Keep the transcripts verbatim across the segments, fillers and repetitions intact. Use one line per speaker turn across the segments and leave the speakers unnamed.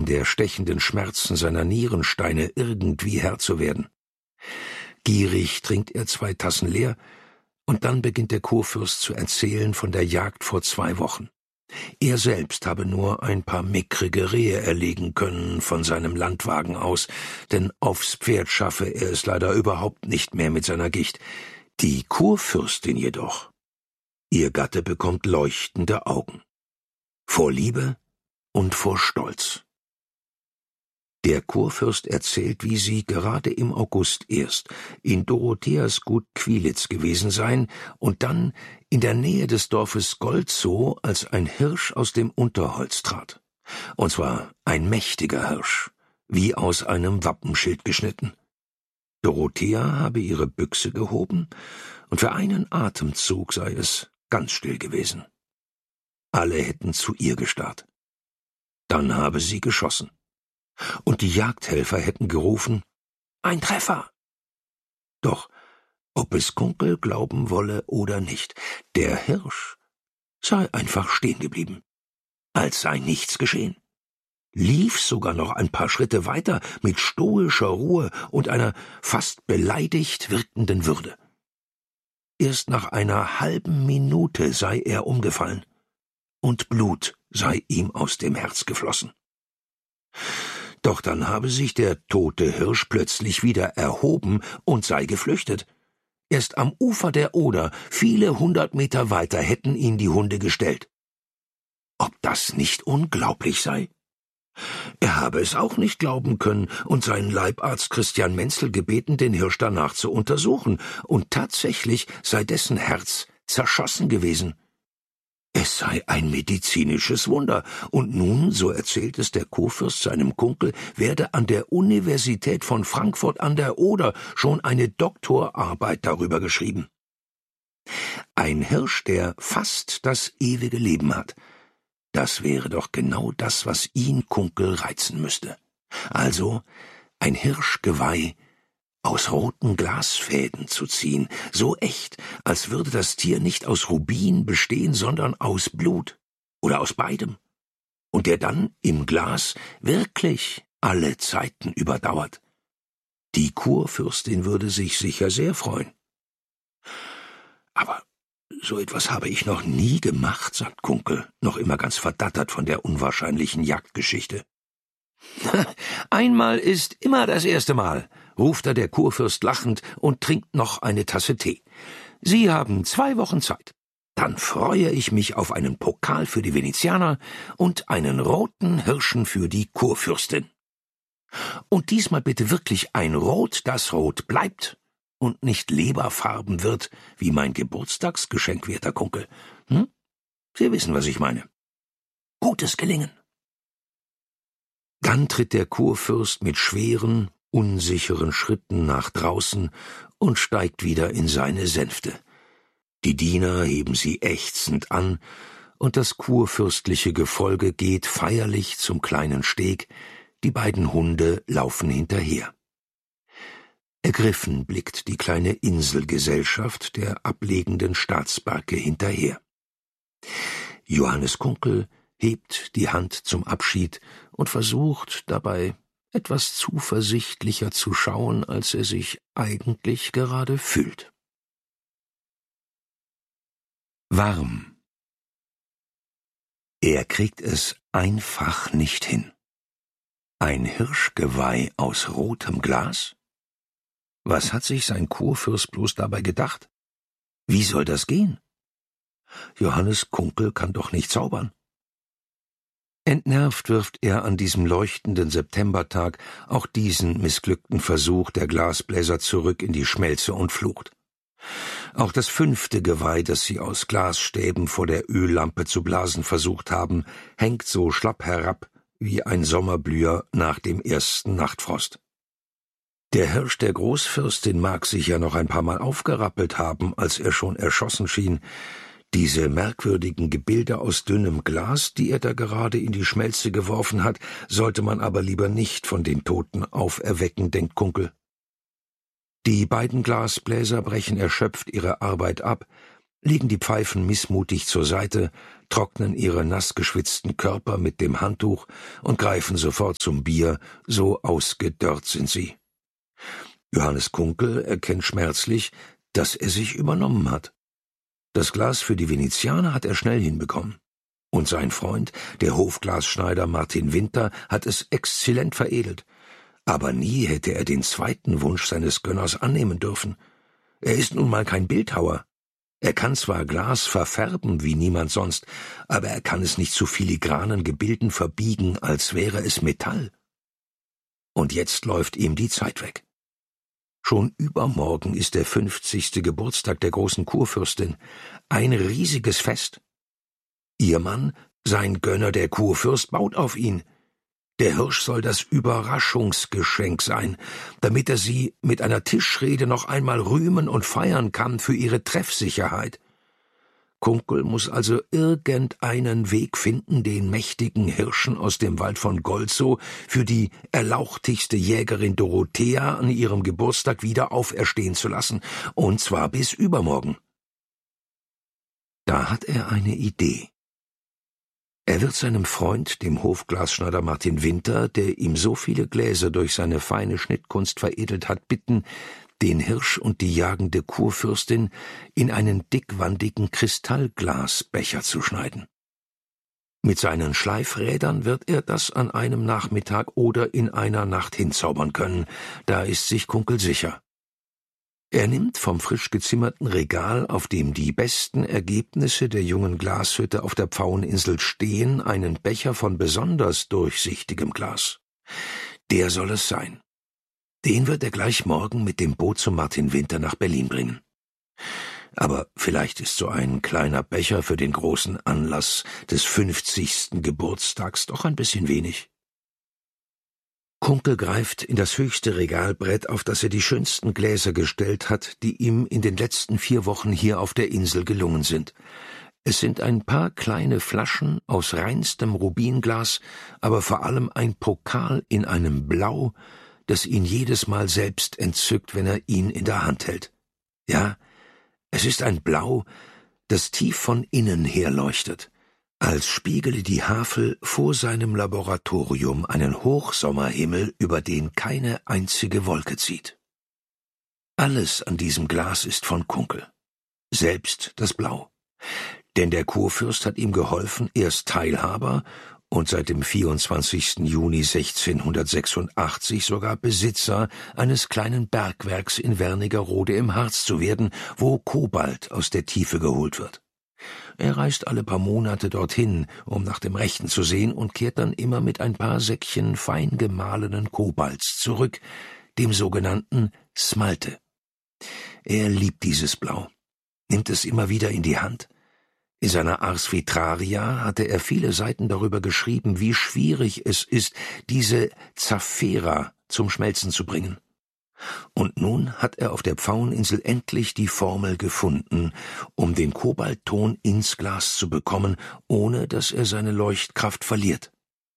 der stechenden Schmerzen seiner Nierensteine irgendwie Herr zu werden. Gierig trinkt er zwei Tassen leer, und dann beginnt der Kurfürst zu erzählen von der Jagd vor zwei Wochen. Er selbst habe nur ein paar mickrige Rehe erlegen können von seinem Landwagen aus, denn aufs Pferd schaffe er es leider überhaupt nicht mehr mit seiner Gicht. Die Kurfürstin jedoch, ihr Gatte bekommt leuchtende Augen. Vor Liebe und vor Stolz. Der Kurfürst erzählt, wie sie gerade im August erst in Dorotheas Gut Quilitz gewesen seien und dann in der Nähe des Dorfes Golzow, als ein Hirsch aus dem Unterholz trat. Und zwar ein mächtiger Hirsch, wie aus einem Wappenschild geschnitten. Dorothea habe ihre Büchse gehoben, und für einen Atemzug sei es ganz still gewesen. Alle hätten zu ihr gestarrt. Dann habe sie geschossen. Und die Jagdhelfer hätten gerufen, »Ein Treffer!« Doch, ob es Kunkel glauben wolle oder nicht, der Hirsch sei einfach stehen geblieben, als sei nichts geschehen, lief sogar noch ein paar Schritte weiter mit stoischer Ruhe und einer fast beleidigt wirkenden Würde. Erst nach einer halben Minute sei er umgefallen, und Blut sei ihm aus dem Herz geflossen. Doch dann habe sich der tote Hirsch plötzlich wieder erhoben und sei geflüchtet. Erst am Ufer der Oder, viele hundert Meter weiter, hätten ihn die Hunde gestellt. Ob das nicht unglaublich sei? Er habe es auch nicht glauben können und seinen Leibarzt Christian Menzel gebeten, den Hirsch danach zu untersuchen, und tatsächlich sei dessen Herz zerschossen gewesen. Es sei ein medizinisches Wunder, und nun, so erzählt es der Kurfürst seinem Kunkel, werde an der Universität von Frankfurt an der Oder schon eine Doktorarbeit darüber geschrieben. Ein Hirsch, der fast das ewige Leben hat. Das wäre doch genau das, was ihn Kunkel reizen müsste. Also ein Hirschgeweih aus roten Glasfäden zu ziehen, so echt, als würde das Tier nicht aus Rubin bestehen, sondern aus Blut oder aus beidem, und der dann im Glas wirklich alle Zeiten überdauert. Die Kurfürstin würde sich sicher sehr freuen. Aber so etwas habe ich noch nie gemacht, sagt Kunkel, noch immer ganz verdattert von der unwahrscheinlichen Jagdgeschichte. »Einmal ist immer das erste Mal«, ruft da der Kurfürst lachend und trinkt noch eine Tasse Tee. »Sie haben zwei Wochen Zeit. Dann freue ich mich auf einen Pokal für die Venezianer und einen roten Hirschen für die Kurfürstin. Und diesmal bitte wirklich ein Rot, das rot bleibt und nicht leberfarben wird, wie mein Geburtstagsgeschenk, werter Kunkel. Hm? Sie wissen, was ich meine. Gutes Gelingen.« Dann tritt der Kurfürst mit schweren, unsicheren Schritten nach draußen und steigt wieder in seine Sänfte. Die Diener heben sie ächzend an, und das kurfürstliche Gefolge geht feierlich zum kleinen Steg, die beiden Hunde laufen hinterher. Ergriffen blickt die kleine Inselgesellschaft der ablegenden Staatsbarke hinterher. Johannes Kunkel hebt die Hand zum Abschied und versucht dabei, etwas zuversichtlicher zu schauen, als er sich eigentlich gerade fühlt. Warm. Er kriegt es einfach nicht hin. Ein Hirschgeweih aus rotem Glas? Was hat sich sein Kurfürst bloß dabei gedacht? Wie soll das gehen? Johannes Kunkel kann doch nicht zaubern. Entnervt wirft er an diesem leuchtenden Septembertag auch diesen missglückten Versuch der Glasbläser zurück in die Schmelze und flucht. Auch das fünfte Geweih, das sie aus Glasstäben vor der Öllampe zu blasen versucht haben, hängt so schlapp herab wie ein Sommerblüher nach dem ersten Nachtfrost. Der Hirsch der Großfürstin mag sich ja noch ein paar Mal aufgerappelt haben, als er schon erschossen schien. Diese merkwürdigen Gebilde aus dünnem Glas, die er da gerade in die Schmelze geworfen hat, sollte man aber lieber nicht von den Toten auferwecken, denkt Kunkel. Die beiden Glasbläser brechen erschöpft ihre Arbeit ab, legen die Pfeifen missmutig zur Seite, trocknen ihre nass geschwitzten Körper mit dem Handtuch und greifen sofort zum Bier, so ausgedörrt sind sie. Johannes Kunkel erkennt schmerzlich, dass er sich übernommen hat. Das Glas für die Venezianer hat er schnell hinbekommen. Und sein Freund, der Hofglasschneider Martin Winter, hat es exzellent veredelt. Aber nie hätte er den zweiten Wunsch seines Gönners annehmen dürfen. Er ist nun mal kein Bildhauer. Er kann zwar Glas verfärben wie niemand sonst, aber er kann es nicht zu filigranen Gebilden verbiegen, als wäre es Metall. Und jetzt läuft ihm die Zeit weg. Schon übermorgen ist der fünfzigste Geburtstag der großen Kurfürstin. Ein riesiges Fest. Ihr Mann, sein Gönner der Kurfürst, baut auf ihn. Der Hirsch soll das Überraschungsgeschenk sein, damit er sie mit einer Tischrede noch einmal rühmen und feiern kann für ihre Treffsicherheit. Kunkel muss also irgendeinen Weg finden, den mächtigen Hirschen aus dem Wald von Golzow für die erlauchtigste Jägerin Dorothea an ihrem Geburtstag wieder auferstehen zu lassen, und zwar bis übermorgen. Da hat er eine Idee. Er wird seinem Freund, dem Hofglasschneider Martin Winter, der ihm so viele Gläser durch seine feine Schnittkunst veredelt hat, bitten, den Hirsch und die jagende Kurfürstin in einen dickwandigen Kristallglasbecher zu schneiden. Mit seinen Schleifrädern wird er das an einem Nachmittag oder in einer Nacht hinzaubern können, da ist sich Kunkel sicher. Er nimmt vom frisch gezimmerten Regal, auf dem die besten Ergebnisse der jungen Glashütte auf der Pfaueninsel stehen, einen Becher von besonders durchsichtigem Glas. Der soll es sein. Den wird er gleich morgen mit dem Boot zum Martin Winter nach Berlin bringen. Aber vielleicht ist so ein kleiner Becher für den großen Anlass des fünfzigsten Geburtstags doch ein bisschen wenig. Kunkel greift in das höchste Regalbrett, auf das er die schönsten Gläser gestellt hat, die ihm in den letzten vier Wochen hier auf der Insel gelungen sind. Es sind ein paar kleine Flaschen aus reinstem Rubinglas, aber vor allem ein Pokal in einem Blau, das ihn jedes Mal selbst entzückt, wenn er ihn in der Hand hält. Ja, es ist ein Blau, das tief von innen her leuchtet, als spiegele die Havel vor seinem Laboratorium einen Hochsommerhimmel, über den keine einzige Wolke zieht. Alles an diesem Glas ist von Kunkel, selbst das Blau. Denn der Kurfürst hat ihm geholfen, erst Teilhaber und seit dem vierundzwanzigsten Juni sechzehnhundertsechsundachtzig sogar Besitzer eines kleinen Bergwerks in Wernigerode im Harz zu werden, wo Kobalt aus der Tiefe geholt wird. Er reist alle paar Monate dorthin, um nach dem Rechten zu sehen, und kehrt dann immer mit ein paar Säckchen fein gemahlenen Kobalts zurück, dem sogenannten Smalte. Er liebt dieses Blau, nimmt es immer wieder in die Hand. In seiner Ars Vitraria hatte er viele Seiten darüber geschrieben, wie schwierig es ist, diese Zaffera zum Schmelzen zu bringen. Und nun hat er auf der Pfaueninsel endlich die Formel gefunden, um den Kobaltton ins Glas zu bekommen, ohne dass er seine Leuchtkraft verliert.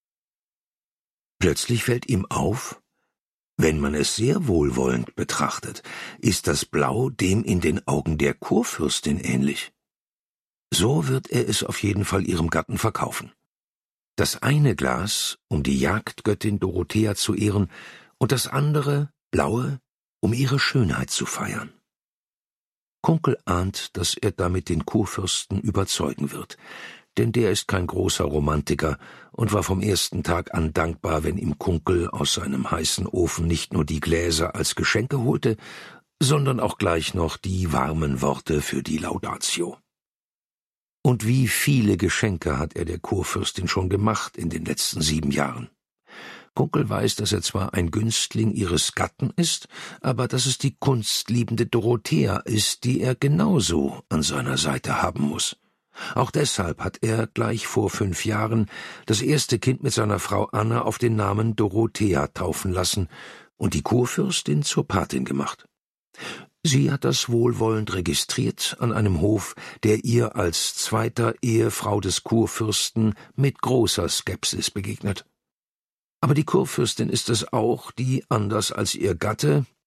Plötzlich fällt ihm auf, wenn man es sehr wohlwollend betrachtet, ist das Blau dem in den Augen der Kurfürstin ähnlich. So wird er es auf jeden Fall ihrem Gatten verkaufen. Das eine Glas, um die Jagdgöttin Dorothea zu ehren, und das andere, blaue, um ihre Schönheit zu feiern. Kunkel ahnt, dass er damit den Kurfürsten überzeugen wird, denn der ist kein großer Romantiker und war vom ersten Tag an dankbar, wenn ihm Kunkel aus seinem heißen Ofen nicht nur die Gläser als Geschenke holte, sondern auch gleich noch die warmen Worte für die Laudatio. Und wie viele Geschenke hat er der Kurfürstin schon gemacht in den letzten sieben Jahren. Kunkel weiß, dass er zwar ein Günstling ihres Gatten ist, aber dass es die kunstliebende Dorothea ist, die er genauso an seiner Seite haben muss. Auch deshalb hat er gleich vor fünf Jahren das erste Kind mit seiner Frau Anna auf den Namen Dorothea taufen lassen und die Kurfürstin zur Patin gemacht. Sie hat das wohlwollend registriert an einem Hof, der ihr als zweiter Ehefrau des Kurfürsten mit großer Skepsis begegnet. Aber die Kurfürstin ist es auch, die, anders als ihr Gatte,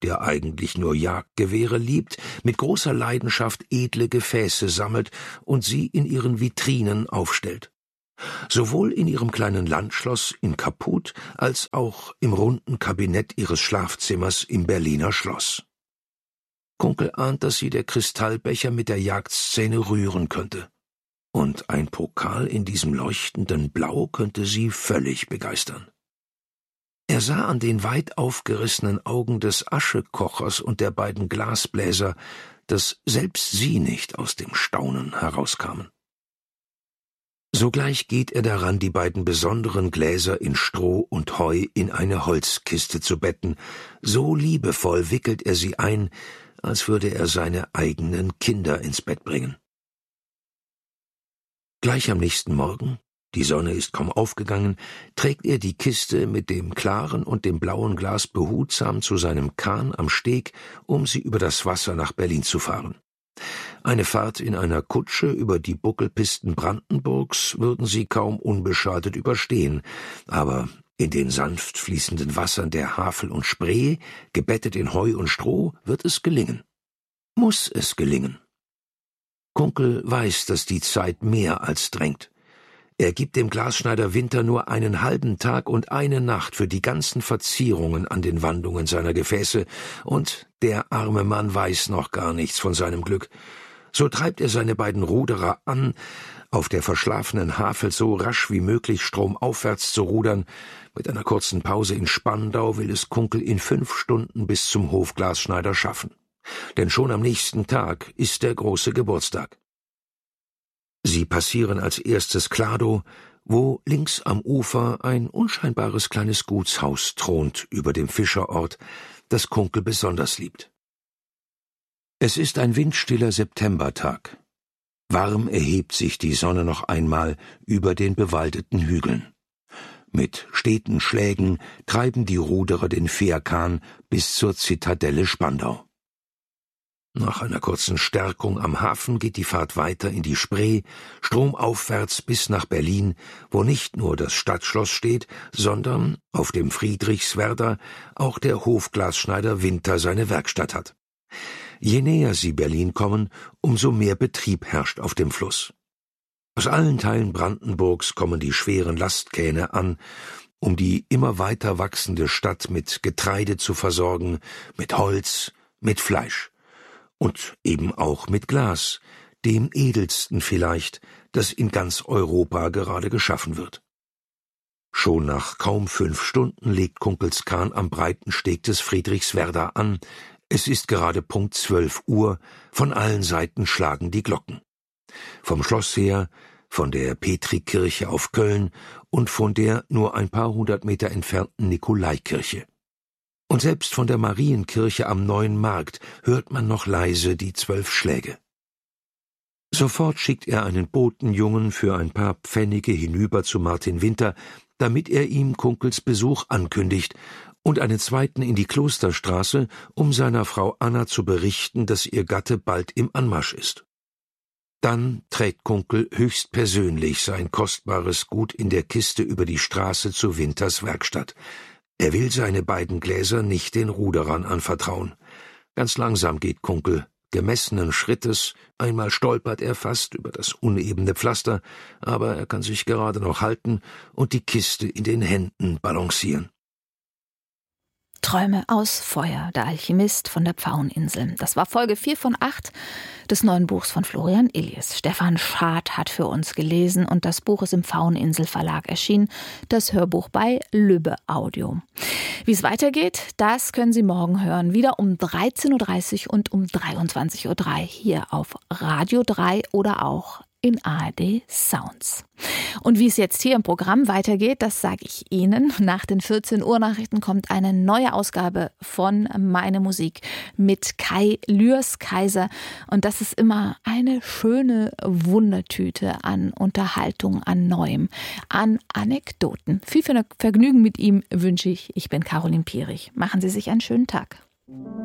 der eigentlich nur Jagdgewehre liebt, mit großer Leidenschaft edle Gefäße sammelt und sie in ihren Vitrinen aufstellt. Sowohl in ihrem kleinen Landschloss in Kaput als auch im runden Kabinett ihres Schlafzimmers im Berliner Schloss. Kunkel ahnt, dass sie der Kristallbecher mit der Jagdszene rühren könnte. Und ein Pokal in diesem leuchtenden Blau könnte sie völlig begeistern. Er sah an den weit aufgerissenen Augen des Aschekochers und der beiden Glasbläser, dass selbst sie nicht aus dem Staunen herauskamen. Sogleich geht er daran, die beiden besonderen Gläser in Stroh und Heu in eine Holzkiste zu betten. So liebevoll wickelt er sie ein, als würde er seine eigenen Kinder ins Bett bringen. Gleich am nächsten Morgen, die Sonne ist kaum aufgegangen, trägt er die Kiste mit dem klaren und dem blauen Glas behutsam zu seinem Kahn am Steg, um sie über das Wasser nach Berlin zu fahren. Eine Fahrt in einer Kutsche über die Buckelpisten Brandenburgs würden sie kaum unbeschadet überstehen, aber in den sanft fließenden Wassern der Havel und Spree, gebettet in Heu und Stroh, wird es gelingen. Muss es gelingen. Kunkel weiß, dass die Zeit mehr als drängt. Er gibt dem Glasschneider Winter nur einen halben Tag und eine Nacht für die ganzen Verzierungen an den Wandungen seiner Gefäße, und der arme Mann weiß noch gar nichts von seinem Glück. So treibt er seine beiden Ruderer an, auf der verschlafenen Havel so rasch wie möglich stromaufwärts zu rudern. Mit einer kurzen Pause in Spandau will es Kunkel in fünf Stunden bis zum Hofglasschneider schaffen. Denn schon am nächsten Tag ist der große Geburtstag. Sie passieren als erstes Kladow, wo links am Ufer ein unscheinbares kleines Gutshaus thront über dem Fischerort, das Kunkel besonders liebt. Es ist ein windstiller Septembertag. Warm erhebt sich die Sonne noch einmal über den bewaldeten Hügeln. Mit steten Schlägen treiben die Ruderer den Fährkahn bis zur Zitadelle Spandau. Nach einer kurzen Stärkung am Hafen geht die Fahrt weiter in die Spree, stromaufwärts bis nach Berlin, wo nicht nur das Stadtschloss steht, sondern auf dem Friedrichswerder auch der Hofglasschneider Winter seine Werkstatt hat. Je näher sie Berlin kommen, umso mehr Betrieb herrscht auf dem Fluss. Aus allen Teilen Brandenburgs kommen die schweren Lastkähne an, um die immer weiter wachsende Stadt mit Getreide zu versorgen, mit Holz, mit Fleisch. Und eben auch mit Glas, dem edelsten vielleicht, das in ganz Europa gerade geschaffen wird. Schon nach kaum fünf Stunden legt Kunkels Kahn am breiten Steg des Friedrichswerder an. Es ist gerade Punkt zwölf Uhr, von allen Seiten schlagen die Glocken. Vom Schloss her, von der Petrikirche auf Köln und von der nur ein paar hundert Meter entfernten Nikolaikirche. Und selbst von der Marienkirche am Neuen Markt hört man noch leise die zwölf Schläge. Sofort schickt er einen Botenjungen für ein paar Pfennige hinüber zu Martin Winter, damit er ihm Kunkels Besuch ankündigt, und einen zweiten in die Klosterstraße, um seiner Frau Anna zu berichten, dass ihr Gatte bald im Anmarsch ist. Dann trägt Kunkel höchstpersönlich sein kostbares Gut in der Kiste über die Straße zu Winters Werkstatt. Er will seine beiden Gläser nicht den Ruderern anvertrauen. Ganz langsam geht Kunkel, gemessenen Schrittes, einmal stolpert er fast über das unebene Pflaster, aber er kann sich gerade noch halten und die Kiste in den Händen balancieren.
Träume aus Feuer, der Alchemist von der Pfaueninsel. Das war Folge vier von acht des neuen Buchs von Florian Illies. Stefan Schad hat für uns gelesen und das Buch ist im Pfaueninsel Verlag erschienen, das Hörbuch bei Lübbe Audio. Wie es weitergeht, das können Sie morgen hören, wieder um dreizehn Uhr dreißig und um dreiundzwanzig Uhr drei hier auf Radio drei oder auch in A R D Sounds. Und wie es jetzt hier im Programm weitergeht, das sage ich Ihnen. Nach den vierzehn Uhr Nachrichten kommt eine neue Ausgabe von Meine Musik mit Kai Lührs-Kaiser. Und das ist immer eine schöne Wundertüte an Unterhaltung, an Neuem, an Anekdoten. Viel Vergnügen mit ihm wünsche ich. Ich bin Caroline Pierich. Machen Sie sich einen schönen Tag.